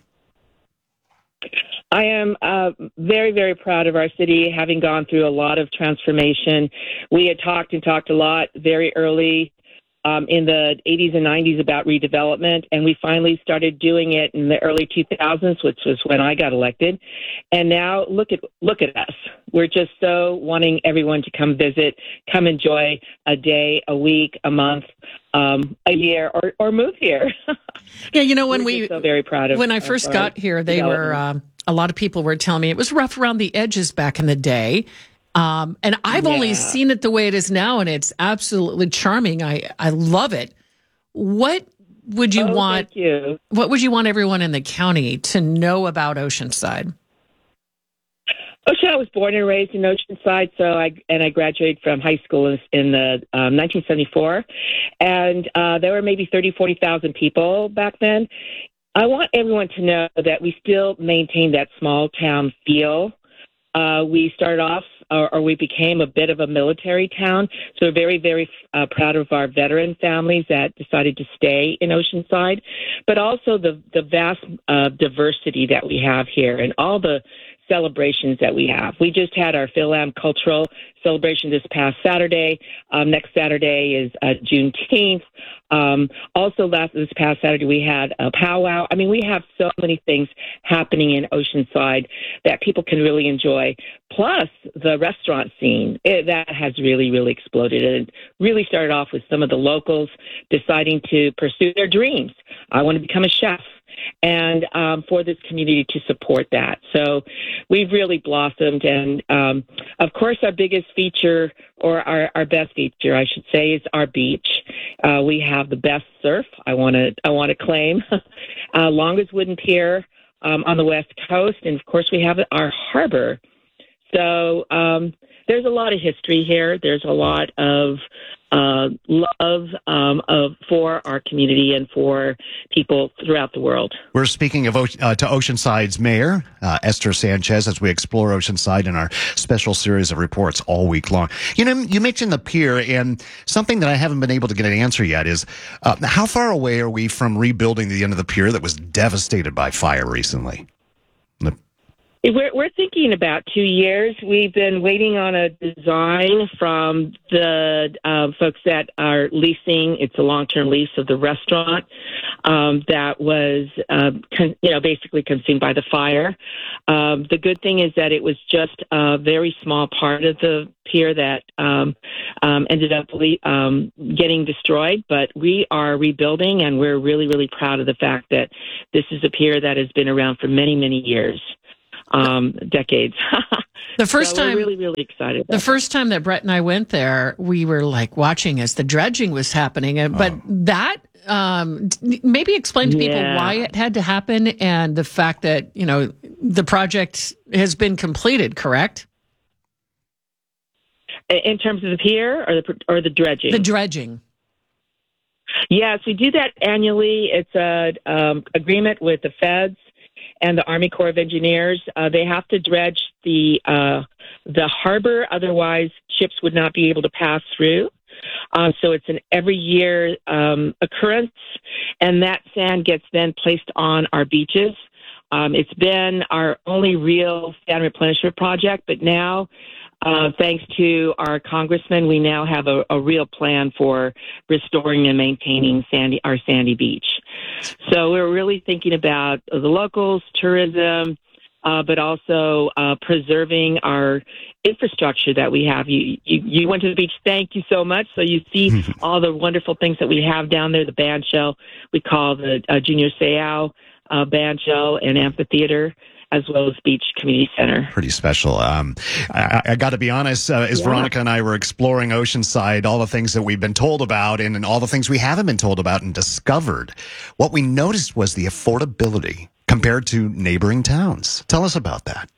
I am uh, very, very proud of our city, having gone through a lot of transformation. We had talked and talked a lot very early um, in the eighties and nineties about redevelopment, and we finally started doing it in the early two thousands, which was when I got elected. And now look at look at us. We're just so wanting everyone to come visit, come enjoy a day, a week, a month, um, a year, or, or move here. Yeah, you know, when We're we so very proud of when I of first our got here, they were um, a lot of people were telling me it was rough around the edges back in the day. Um, and I've Yeah. only seen it the way it is now, and it's absolutely charming. I, I love it. What would you Oh, want? thank you. What would you want everyone in the county to know about Oceanside? Ocean, I was born and raised in Oceanside, so I and I graduated from high school in, in the um, nineteen seventy-four, and uh, there were maybe thirty, forty thousand people back then. I want everyone to know that we still maintain that small town feel. Uh, we started off, or, or we became a bit of a military town, so we're very, very uh, proud of our veteran families that decided to stay in Oceanside, but also the, the vast uh, diversity that we have here and all the celebrations that we have. We just had our Phil-Am cultural celebration this past Saturday. Um, next Saturday is uh, Juneteenth. Um, also, last this past Saturday we had a powwow. I mean, we have so many things happening in Oceanside that people can really enjoy. Plus, the restaurant scene it, that has really, really exploded. And it really started off with some of the locals deciding to pursue their dreams. I want to become a chef. And um, for this community to support that. So we've really blossomed. And, um, of course, our biggest feature, or our, our best feature, I should say, is our beach. Uh, we have the best surf, I want to I want to claim, uh, longest wooden pier um, on the West Coast. And, of course, we have our harbor. So um, there's a lot of history here. There's a lot of uh, love um, of for our community and for people throughout the world. We're speaking of uh, to Oceanside's mayor, uh, Esther Sanchez, as we explore Oceanside in our special series of reports all week long. You know, you mentioned the pier, and something that I haven't been able to get an answer yet is uh, how far away are we from rebuilding the end of the pier that was devastated by fire recently? We're, we're thinking about two years. We've been waiting on a design from the uh, folks that are leasing. It's a long-term lease of the restaurant um, that was, uh, con- you know, basically consumed by the fire. Um, the good thing is that it was just a very small part of the pier that um, um, ended up le- um, getting destroyed. But we are rebuilding, and we're really, really proud of the fact that this is a pier that has been around for many, many years. Um, decades. The first so time, we're really, really excited. The first time that Brett and I went there, we were like watching as the dredging was happening. And But that um, maybe explain to people Yeah. why it had to happen and the fact that, you know, the project has been completed, correct? In terms of the pier or the or the dredging? The dredging. Yes, we do that annually. It's a um, agreement with the feds and the Army Corps of Engineers. Uh, they have to dredge the uh, the harbor, otherwise ships would not be able to pass through. Um, so it's an every year um, occurrence, and that sand gets then placed on our beaches. Um, it's been our only real sand replenishment project, but now, uh, thanks to our congressman, we now have a, a real plan for restoring and maintaining sandy, our sandy beach. So we're really thinking about the locals, tourism, uh, but also uh, preserving our infrastructure that we have. You, you you went to the beach. Thank you so much. So you see all the wonderful things that we have down there. The band shell we call the uh, Junior Seau uh, band shell and amphitheater, as well as Beach Community Center. Pretty special. Um, I, I got to be honest, uh, as Yeah. Veronica and I were exploring Oceanside, all the things that we've been told about and, and all the things we haven't been told about and discovered, what we noticed was the affordability compared to neighboring towns. Tell us about that.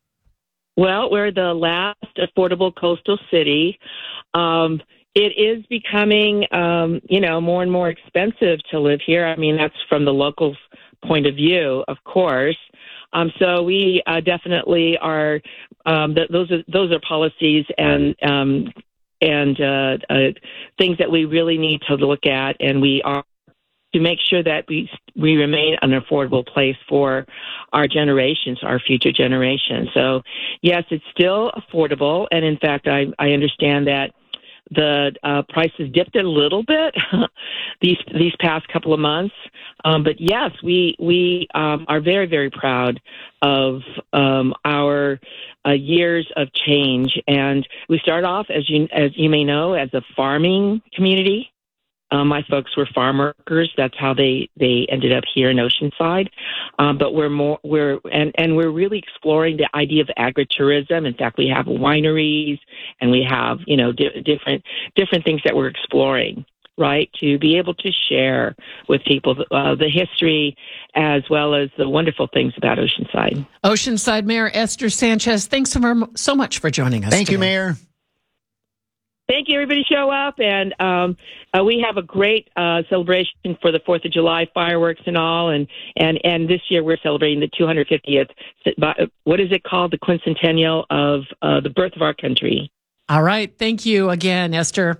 Well, we're the last affordable coastal city. Um, it is becoming, um, you know, more and more expensive to live here. I mean, that's from the locals' point of view, of course. Um, so we uh, definitely are. Um, th- those are those are policies and um, and uh, uh, things that we really need to look at, and we are to make sure that we we remain an affordable place for our generations, our future generations. So yes, it's still affordable, and in fact, I I understand that the uh, prices dipped a little bit these these past couple of months. Um, but yes, we we um, are very, very proud of um, our uh, years of change. And we start off, as you as you may know, as a farming community. Um, my folks were farm workers. That's how they, they ended up here in Oceanside. Um, but we're more we're and, and we're really exploring the idea of agritourism. In fact, we have wineries and we have you know di- different different things that we're exploring. Right, to be able to share with people uh, the history as well as the wonderful things about Oceanside. Oceanside Mayor Esther Sanchez, thanks so, so much for joining us. Thank today. you, Mayor. Thank you, everybody. Show up, and um, uh, we have a great uh, celebration for the Fourth of July fireworks and all. And, and, and this year we're celebrating the two hundred fiftieth. What is it called? The quincentennial of uh, the birth of our country. All right. Thank you again, Esther.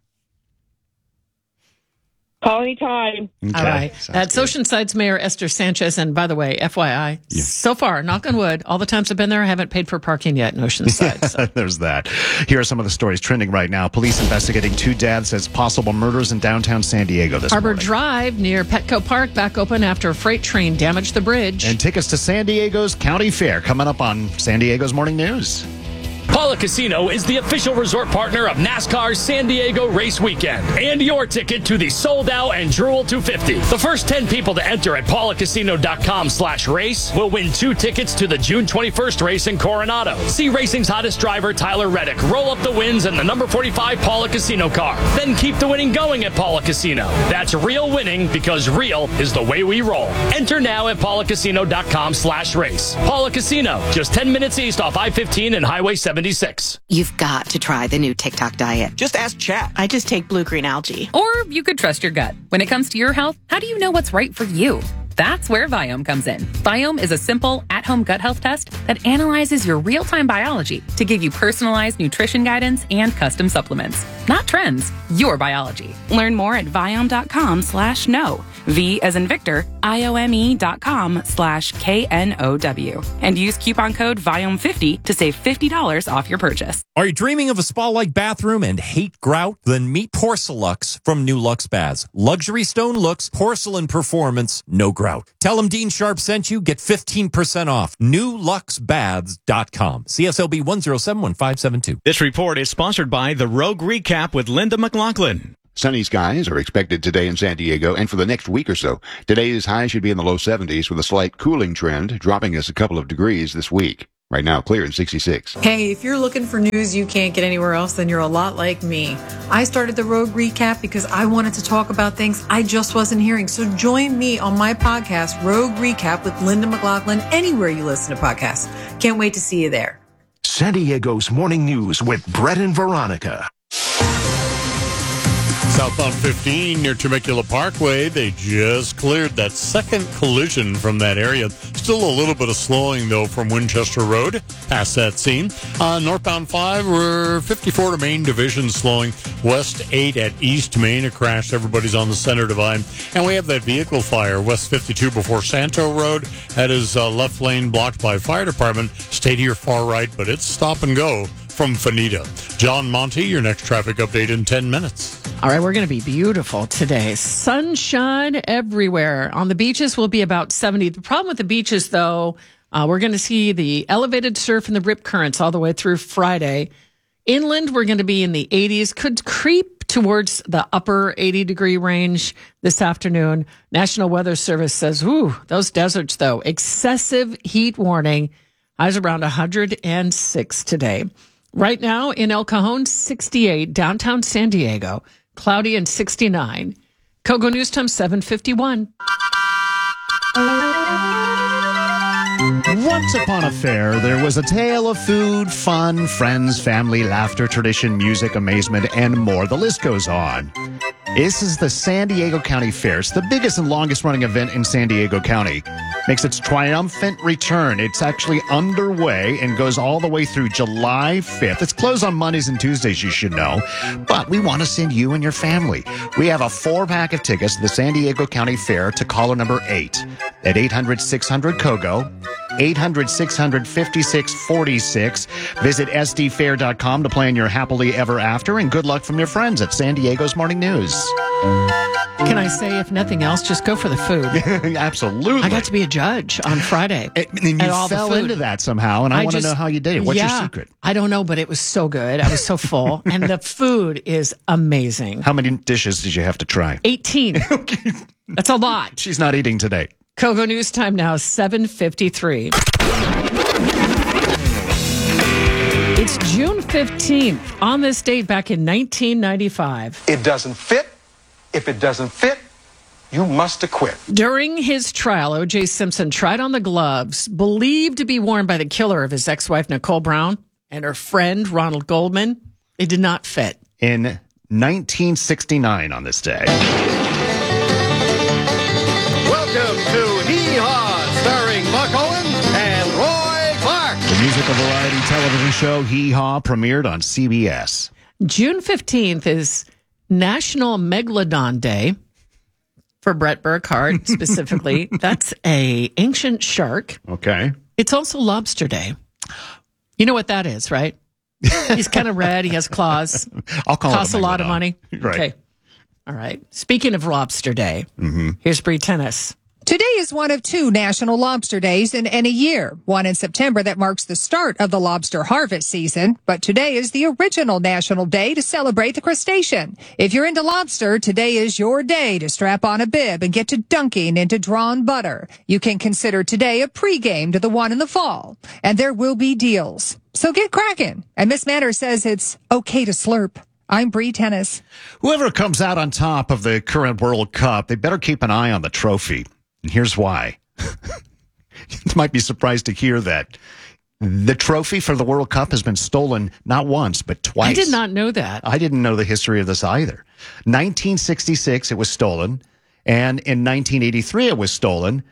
Call anytime. Okay. All right. That's Oceanside's Mayor Esther Sanchez. And by the way, F Y I, yeah. so far, knock on wood, all the times I've been there, I haven't paid for parking yet in Oceanside. So. There's that. Here are some of the stories trending right now. Police investigating two deaths as possible murders in downtown San Diego this Harbor morning. Drive near Petco Park back open after a freight train damaged the bridge. And tickets to San Diego's County Fair coming up on San Diego's Morning News. Paula Casino is the official resort partner of NASCAR's San Diego Race Weekend and your ticket to the sold-out and Drool two fifty. The first ten people to enter at paula casino dot com slash race will win two tickets to the June twenty-first race in Coronado. See racing's hottest driver, Tyler Reddick, roll up the wins in the number forty-five Paula Casino car. Then keep the winning going at Paula Casino. That's real winning because real is the way we roll. Enter now at paula casino dot com slash race. Paula Casino, just ten minutes east off I fifteen and Highway seventy. seventy-six. You've got to try the new TikTok diet. Just ask Chat. I just take blue green algae. Or you could trust your gut. When it comes to your health, how do you know what's right for you? That's where Viome comes in. Viome is a simple, at-home gut health test that analyzes your real-time biology to give you personalized nutrition guidance and custom supplements. Not trends, your biology. Learn more at Viome.com slash no. V as in Victor, I-O-M-E dot com slash K N O W. And use coupon code Viome fifty to save fifty dollars off your purchase. Are you dreaming of a spa-like bathroom and hate grout? Then meet Porcelux from New Lux Baths. Luxury stone looks, porcelain performance, no grout. Tell them Dean Sharp sent you. Get fifteen percent off. new lux baths dot com. C S L B one zero seven one five seven two. This report is sponsored by The Rogue Recap with Linda McLaughlin. Sunny skies are expected today in San Diego and for the next week or so. Today's high should be in the low seventies with a slight cooling trend, dropping us a couple of degrees this week. Right now, clear in sixty-six. Hey, if you're looking for news you can't get anywhere else, then you're a lot like me. I started the Rogue Recap because I wanted to talk about things I just wasn't hearing. So join me on my podcast, Rogue Recap with Linda McLaughlin, anywhere you listen to podcasts. Can't wait to see you there. San Diego's Morning News with Brett and Veronica. Southbound fifteen near Temecula Parkway, they just cleared that second collision from that area. Still a little bit of slowing, though, from Winchester Road past that scene. Uh, northbound five, we're fifty-four to Main Division slowing. West eight at East Main, a crash. Everybody's on the center divide. And we have that vehicle fire, West fifty-two before Santo Road. That is uh, left lane blocked by fire department. Stay to your far right, but it's stop and go from Fanita. John Monty, your next traffic update in ten minutes. All right, we're going to be beautiful today. Sunshine everywhere. On the beaches, we'll be about seventy. The problem with the beaches, though, uh, we're going to see the elevated surf and the rip currents all the way through Friday. Inland, we're going to be in the eighties. Could creep towards the upper eighty degree range this afternoon. National Weather Service says, ooh, those deserts, though, excessive heat warning. Highs around one hundred six today. Right now in El Cajon, sixty-eight. Downtown San Diego, cloudy and sixty-nine. Kogo News Time, seven fifty-one. Once upon a fair, there was a tale of food, fun, friends, family, laughter, tradition, music, amazement, and more. The list goes on. This is the San Diego County Fair. It's the biggest and longest running event in San Diego County. Makes its triumphant return. It's actually underway and goes all the way through July fifth. It's closed on Mondays and Tuesdays, you should know. But we want to send you and your family. We have a four-pack of tickets to the San Diego County Fair to caller number eight at eight hundred six hundred C O G O. eight hundred six hundred fifty-six forty-six. Visit S D fair dot com to plan your happily ever after, and good luck from your friends at San Diego's Morning News. Can I say, if nothing else, just go for the food? Absolutely. I got to be a judge on Friday. And, and you all fell the food. into that somehow, and I, I want to just- know how you did it. What's yeah, your secret? I don't know, but it was so good. I was so full. And the food is amazing. How many dishes did you have to try? eighteen. That's a lot. She's not eating today. Kogo News Time now, seven fifty-three. It's June fifteenth. On this date, back in nineteen ninety-five. It doesn't fit. If it doesn't fit, you must acquit. During his trial, O J. Simpson tried on the gloves believed to be worn by the killer of his ex-wife, Nicole Brown, and her friend, Ronald Goldman. They did not fit. In nineteen sixty-nine on this day. Welcome to Hee Haw, starring Buck Owens and Roy Clark. The musical variety television show Hee Haw premiered on C B S. June fifteenth is National Megalodon Day for Brett Burkhardt specifically. That's a ancient shark. Okay. It's also Lobster Day. You know what that is, right? He's kind of red. He has claws. I'll call Costs it a lot of megalodon. money. Right. Okay. All right. Speaking of Lobster Day, mm-hmm. here's Bree Tennis. Today is one of two National Lobster Days in, in a year. One in September that marks the start of the lobster harvest season. But today is the original National Day to celebrate the crustacean. If you're into lobster, today is your day to strap on a bib and get to dunking into drawn butter. You can consider today a pregame to the one in the fall. And there will be deals. So get cracking. And Miss Manor says it's okay to slurp. I'm Bree Tennis. Whoever comes out on top of the current World Cup, they better keep an eye on the trophy. And here's why. You might be surprised to hear that. The trophy for the World Cup has been stolen not once, but twice. I did not know that. I didn't know the history of this either. nineteen sixty-six, it was stolen. And in nineteen eighty-three, it was stolen.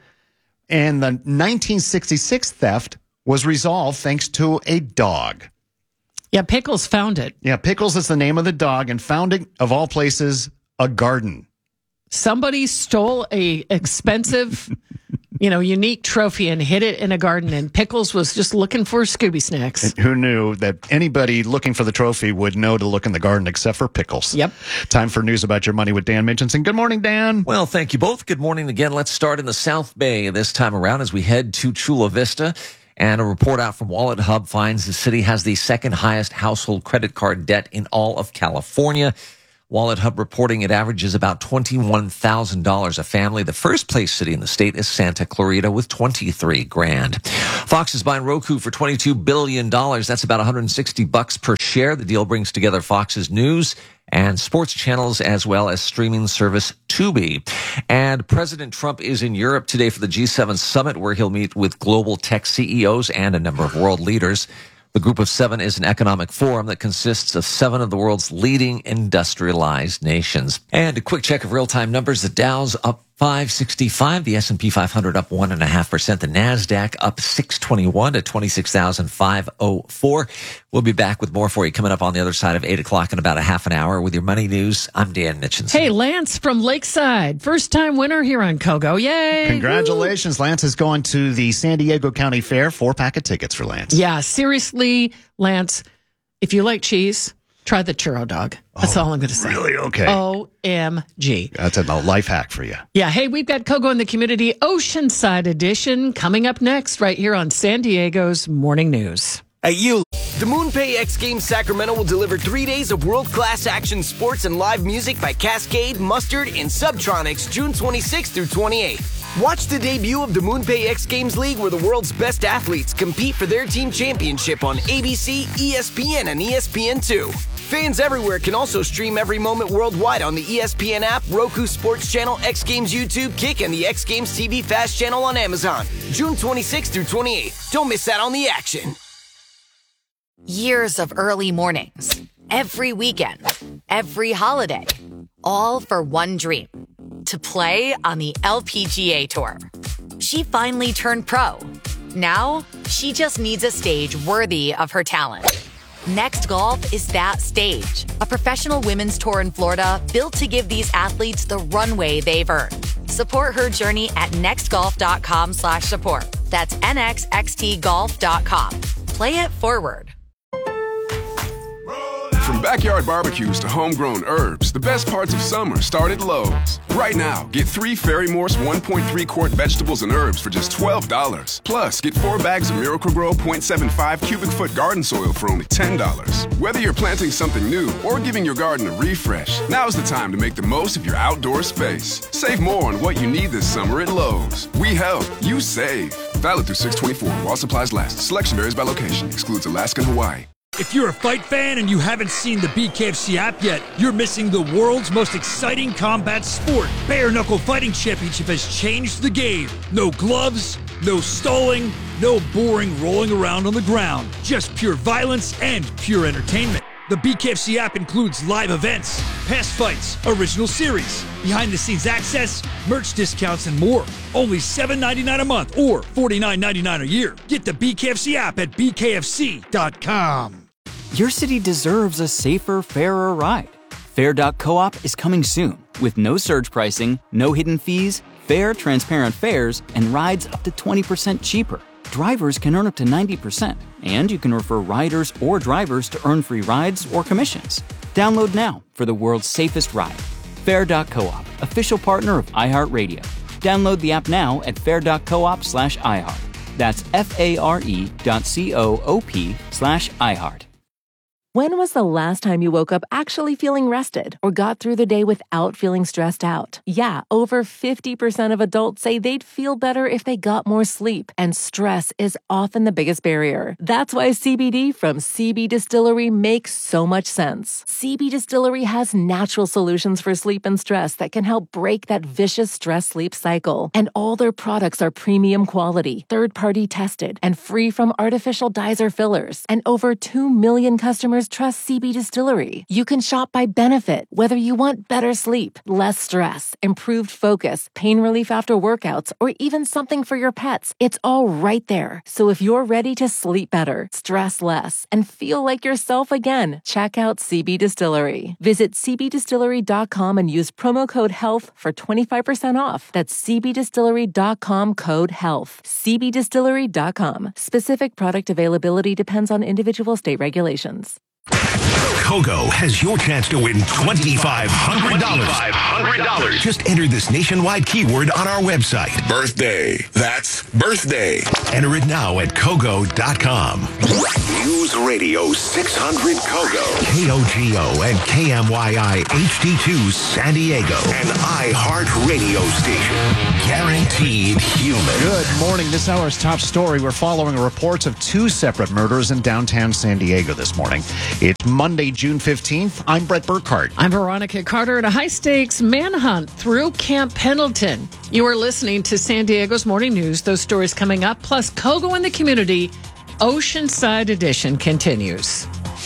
And the nineteen sixty-six theft was resolved thanks to a dog. Yeah, Pickles found it. Yeah, Pickles is the name of the dog, and found it, of all places, a garden. Somebody stole a expensive, you know, unique trophy and hid it in a garden, and Pickles was just looking for Scooby snacks. And who knew that anybody looking for the trophy would know to look in the garden except for Pickles? Yep. Time for news about your money with Dan Mitchinson. Good morning, Dan. Well, thank you both. Good morning again. Let's start in the South Bay this time around as we head to Chula Vista. And a report out from Wallet Hub finds the city has the second highest household credit card debt in all of California. Wallet Hub reporting it averages about twenty-one thousand dollars a family. The first place city in the state is Santa Clarita with twenty-three grand. Fox is buying Roku for twenty-two billion dollars. That's about one hundred sixty bucks per share. The deal brings together Fox's news and sports channels as well as streaming service Tubi. And President Trump is in Europe today for the G seven summit where he'll meet with global tech C E Os and a number of world leaders. The Group of Seven is an economic forum that consists of seven of the world's leading industrialized nations. And a quick check of real-time numbers. The Dow's up five sixty-five, the S and P five hundred up one point five percent, the NASDAQ up six twenty-one to twenty-six thousand five hundred four. We'll be back with more for you coming up on the other side of eight o'clock in about a half an hour with your money news. I'm Dan Mitchinson. Hey, Lance from Lakeside, first-time winner here on Kogo. Yay! Congratulations. Woo. Lance is going to the San Diego County Fair. Four-pack of tickets for Lance. Yeah, seriously, Lance, if you like cheese, try the churro dog. That's oh, all I'm going to say. Really? Okay. O M G. That's a life hack for you. Yeah. Hey, we've got Kogo in the Community Oceanside Edition coming up next right here on San Diego's Morning News. Hey, you. The MoonPay X Games Sacramento will deliver three days of world-class action sports and live music by Cascade, Mustard, and Subtronics June twenty-sixth through twenty-eighth. Watch the debut of the MoonPay X Games League where the world's best athletes compete for their team championship on A B C, E S P N, and E S P N two. Fans everywhere can also stream every moment worldwide on the E S P N app, Roku Sports Channel, X Games YouTube, Kick, and the X Games T V Fast Channel on Amazon. June twenty-sixth through twenty-eighth. Don't miss out on the action. Years of early mornings, every weekend, every holiday, all for one dream, to play on the L P G A Tour. She finally turned pro. Now, she just needs a stage worthy of her talent. Next Golf is that stage, a professional women's tour in Florida built to give these athletes the runway they've earned. Support her journey at nextgolf.com slash support. That's nxxtgolf dot com. Play it forward. From backyard barbecues to homegrown herbs, the best parts of summer start at Lowe's. Right now, get three Ferry Morse one point three quart vegetables and herbs for just twelve dollars. Plus, get four bags of Miracle-Gro point seven five cubic foot garden soil for only ten dollars. Whether you're planting something new or giving your garden a refresh, now's the time to make the most of your outdoor space. Save more on what you need this summer at Lowe's. We help, you save. Valid through six twenty-four while supplies last. Selection varies by location. Excludes Alaska and Hawaii. If you're a fight fan and you haven't seen the B K F C app yet, you're missing the world's most exciting combat sport. Bare Knuckle Fighting Championship has changed the game. No gloves, no stalling, no boring rolling around on the ground. Just pure violence and pure entertainment. The B K F C app includes live events, past fights, original series, behind-the-scenes access, merch discounts, and more. Only seven ninety-nine a month or forty-nine ninety-nine a year. Get the B K F C app at b k f c dot com. Your city deserves a safer, fairer ride. Fair dot coop is coming soon with no surge pricing, no hidden fees, fair, transparent fares, and rides up to twenty percent cheaper. Drivers can earn up to ninety percent, and you can refer riders or drivers to earn free rides or commissions. Download now for the world's safest ride. Fair dot coop, official partner of iHeartRadio. Download the app now at fair dot coop slash iHeart. That's F A R E dot C O O P slash iHeart. When was the last time you woke up actually feeling rested or got through the day without feeling stressed out? Yeah, over fifty percent of adults say they'd feel better if they got more sleep, and stress is often the biggest barrier. That's why C B D from C B Distillery makes so much sense. C B Distillery has natural solutions for sleep and stress that can help break that vicious stress-sleep cycle. And all their products are premium quality, third-party tested, and free from artificial dyes or fillers. And over two million customers trust C B Distillery. You can shop by benefit, whether you want better sleep, less stress, improved focus, pain relief after workouts, or even something for your pets. It's all right there. So if you're ready to sleep better, stress less, and feel like yourself again, check out C B Distillery. Visit c b distillery dot com and use promo code HEALTH for twenty-five percent off. That's c b distillery dot com code HEALTH. c b distillery dot com. Specific product availability depends on individual state regulations. Kogo has your chance to win twenty-five hundred dollars. twenty-five hundred dollars. Just enter this nationwide keyword on our website. Birthday. That's birthday. Enter it now at Kogo dot com. News Radio six hundred Kogo. K O G O and K M Y I H D two San Diego. An iHeartRadio station. Guaranteed human. Good morning. This hour's top story. We're following reports of two separate murders in downtown San Diego this morning. It's Monday, June fifteenth. I'm Brett Burkhardt. I'm Veronica Carter at a high-stakes manhunt through Camp Pendleton. You are listening to San Diego's Morning News. Those stories coming up, plus Kogo in the Community. Oceanside Edition continues.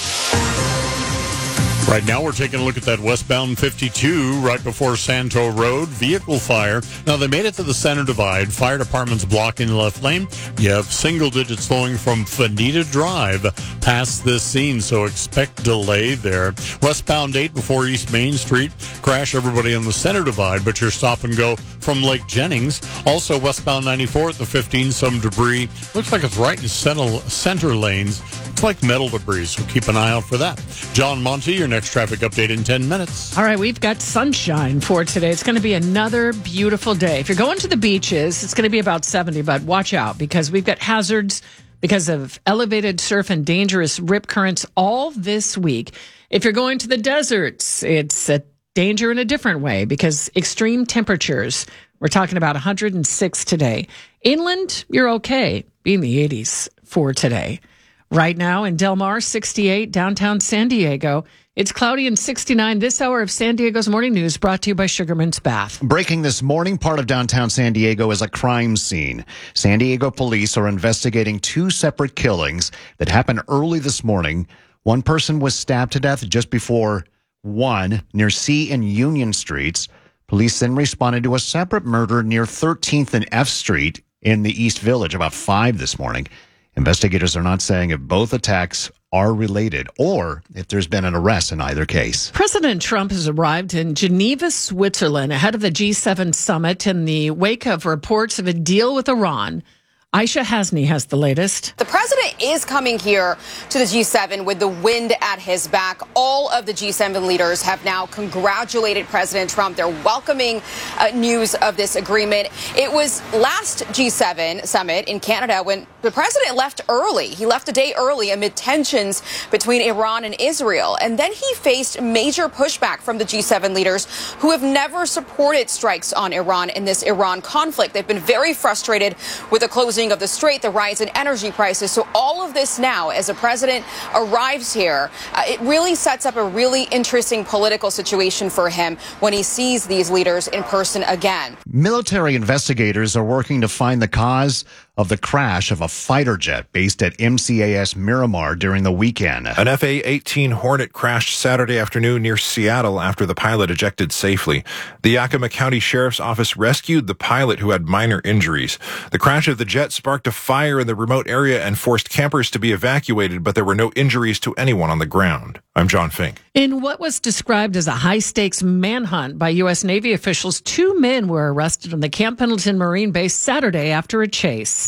Right now, we're taking a look at that westbound fifty-two right before Santo Road. Vehicle fire. Now, they made it to the center divide. Fire department's blocking the left lane. You have single digits flowing from Fanita Drive past this scene, so expect delay there. Westbound eight before East Main Street. Crash everybody on the center divide, but you're stop and go from Lake Jennings. Also, westbound ninety-four at the fifteen, some debris. Looks like it's right in center, center lanes. It's like metal debris, so keep an eye out for that. John Monty, your next traffic update in ten minutes. All right, we've got sunshine for today. It's going to be another beautiful day. If you're going to the beaches, it's going to be about seventy, but watch out because we've got hazards because of elevated surf and dangerous rip currents all this week. If you're going to the deserts, it's a danger in a different way because extreme temperatures. We're talking about one hundred six today. Inland, you're okay. Be in the eighties for today. Right now in Del Mar, sixty-eight, downtown San Diego. It's cloudy and sixty-nine. This hour of San Diego's Morning News brought to you by Sugarman's Bath. Breaking this morning, part of downtown San Diego is a crime scene. San Diego police are investigating two separate killings that happened early this morning. One person was stabbed to death just before one near C and Union Streets. Police then responded to a separate murder near thirteenth and F Street in the East Village about five this morning. Investigators are not saying if both attacks are related or if there's been an arrest in either case. President Trump has arrived in Geneva, Switzerland, ahead of the G seven summit in the wake of reports of a deal with Iran. Aisha Hasni has the latest. The president is coming here to the G seven with the wind at his back. All of the G seven leaders have now congratulated President Trump. They're welcoming uh, news of this agreement. It was last G seven summit in Canada when the president left early. He left a day early amid tensions between Iran and Israel. And then he faced major pushback from the G seven leaders who have never supported strikes on Iran in this Iran conflict. They've been very frustrated with the closing of the strait, the rise in energy prices. So all of this now, as the president arrives here, uh, it really sets up a really interesting political situation for him when he sees these leaders in person again. Military investigators are working to find the cause of the crash of a fighter jet based at M C A S Miramar during the weekend. An F A eighteen Hornet crashed Saturday afternoon near Seattle after the pilot ejected safely. The Yakima County Sheriff's Office rescued the pilot who had minor injuries. The crash of the jet sparked a fire in the remote area and forced campers to be evacuated, but there were no injuries to anyone on the ground. I'm John Fink. In what was described as a high-stakes manhunt by U S Navy officials, two men were arrested on the Camp Pendleton Marine Base Saturday after a chase.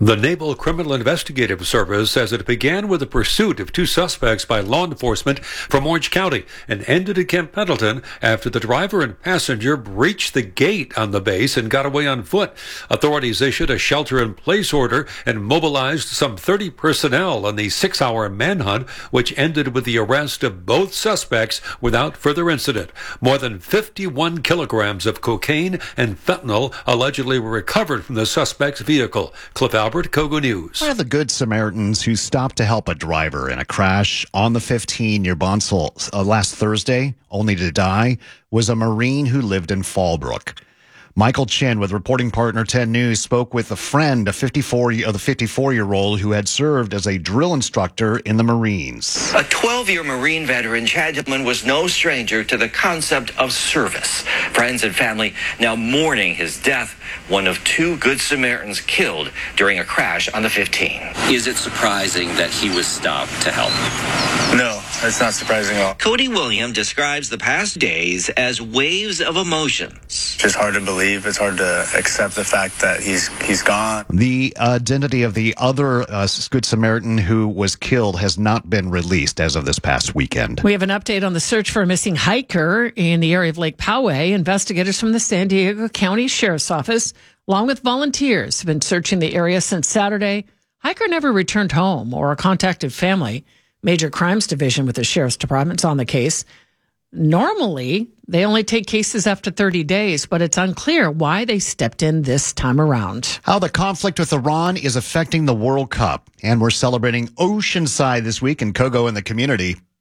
The Naval Criminal Investigative Service says it began with a pursuit of two suspects by law enforcement from Orange County and ended at Camp Pendleton after the driver and passenger breached the gate on the base and got away on foot. Authorities issued a shelter-in-place order and mobilized some thirty personnel on the six-hour manhunt, which ended with the arrest of both suspects without further incident. More than fifty-one kilograms of cocaine and fentanyl allegedly were recovered from the suspect's vehicle. Cliff Albert, Kogo News. One of the Good Samaritans who stopped to help a driver in a crash on the fifteen near Bonsall uh, last Thursday, only to die, was a Marine who lived in Fallbrook. Michael Chin with reporting partner ten News spoke with a friend, a fifty-four of the fifty-four-year-old who had served as a drill instructor in the Marines. A twelve-year Marine veteran, Chad Dillman, was no stranger to the concept of service. Friends and family now mourning his death, one of two Good Samaritans killed during a crash on the fifteen. Is it surprising that he was stopped to help? No, it's not surprising at all. Cody William describes the past days as waves of emotions. Just hard to believe. It's hard to accept the fact that he's he's gone. The identity of the other uh, Good Samaritan who was killed has not been released as of this past weekend. We have an update on the search for a missing hiker in the area of Lake Poway. Investigators from the San Diego County Sheriff's Office, along with volunteers, have been searching the area since Saturday. Hiker never returned home or contacted family. Major Crimes Division with the Sheriff's Department's on the case. Normally, they only take cases after thirty days, but it's unclear why they stepped in this time around. How the conflict with Iran is affecting the World Cup. And we're celebrating Oceanside this week in Kogo and the community.